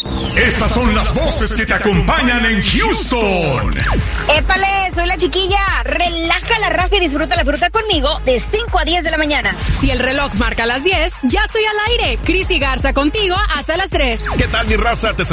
Estas son las voces que te acompañan en Houston. ¡Épale! Soy la chiquilla. Relaja la raja y disfruta la fruta conmigo de 5 a 10 de la mañana. Si el reloj marca las 10, ya estoy al aire. Cristi Garza contigo hasta las 3. ¿Qué tal, mi raza? Te